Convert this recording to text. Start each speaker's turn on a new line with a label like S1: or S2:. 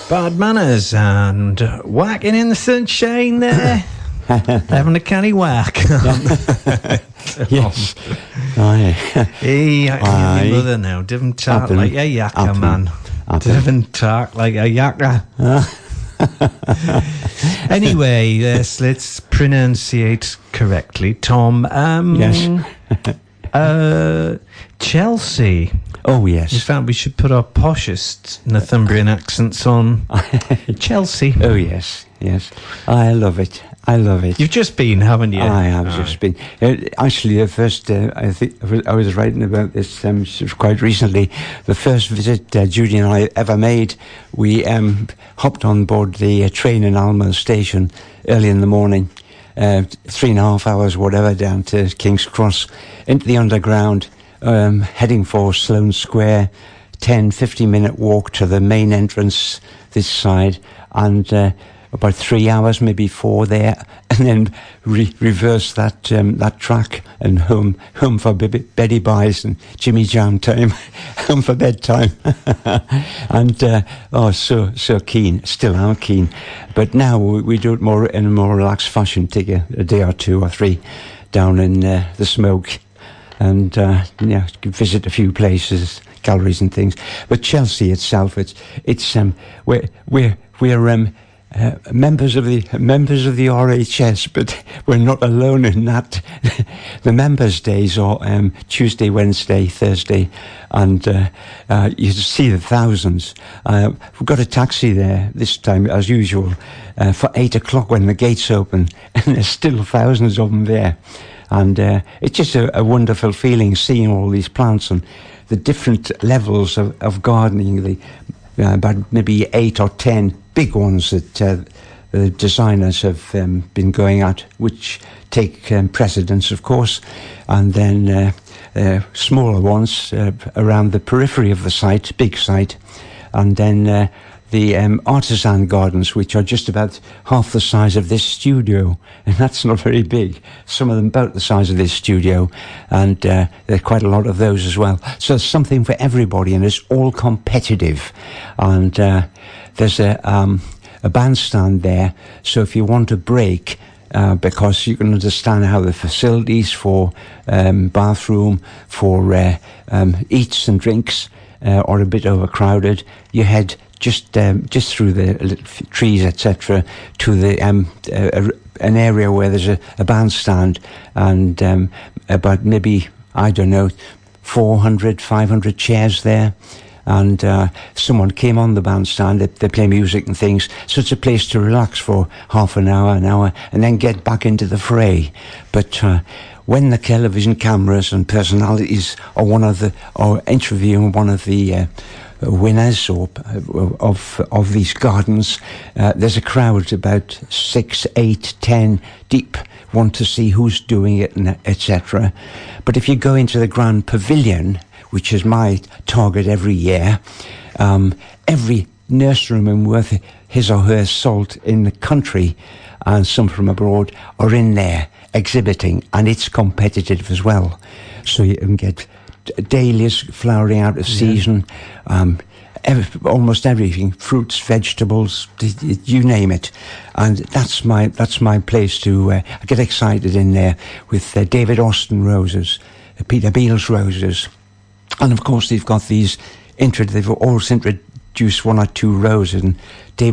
S1: Bad Manners and Whacking in the Sunshine there. Having a canny whack.
S2: Yes. Aye.
S1: Hey, I your mother now. Didn't talk like a yakka, man. Didn't talk like a yakka. Anyway, let's pronunciate correctly. Tom,
S2: yes.
S1: Chelsea.
S2: Oh, yes.
S1: In fact, we should put our poshest Northumbrian accents on. Chelsea.
S2: Oh, yes, yes. I love it. I love it.
S1: You've just been, haven't you?
S2: I have just been. Actually, the first, I think I was writing about this quite recently. The first visit Judy and I ever made, we hopped on board the train in Almo Station early in the morning, 3.5 hours, whatever, down to King's Cross, into the underground, heading for Sloane Square, 10-15-minute walk to the main entrance this side, and about 3 hours, maybe 4 there, and then reverse that track and home for Betty Buys and Jimmy Jam time, home for bedtime, and so keen. Still am keen, but now we do it more in a more relaxed fashion. Take a day or 2 or 3 down in the smoke, and visit a few places, galleries and things. But Chelsea itself, it's we're members of the RHS, but we're not alone in that. The members' days are Tuesday, Wednesday, Thursday, and you see the thousands. We've got a taxi there this time, as usual, for 8 o'clock when the gates open, and there's still thousands of them there. And it's just a wonderful feeling seeing all these plants and the different levels of gardening, about maybe 8 or 10 big ones that the designers have been going at, which take precedence, of course, and then smaller ones around the periphery of the site, big site, and then the artisan gardens, which are just about half the size of this studio, and that's not very big. Some of them about the size of this studio, and there are quite a lot of those as well. So there's something for everybody, and it's all competitive. And there's a bandstand there, so if you want a break, because you can understand how the facilities for bathroom, for eats and drinks are a bit overcrowded, you head just through the trees, etc., to the an area where there's a bandstand, and about maybe, I don't know, 400, 500 chairs there. And someone came on the bandstand, they play music and things, so it's a place to relax for half an hour, and then get back into the fray. But when the television cameras and personalities are interviewing one of the winners of these gardens, there's a crowd about 6, 8, 10 deep, want to see who's doing it, and etc. But if you go into the Grand Pavilion, which is my target every year, every nurseryman worth his or her salt in the country, and some from abroad, are in there exhibiting, and it's competitive as well. So you can get dahlias flowering out of season, almost everything, fruits, vegetables, you name it. And that's my place to I get excited in there with David Austin roses, Peter Beals roses. And of course, they've got they've always introduced 1 or 2 roses, and David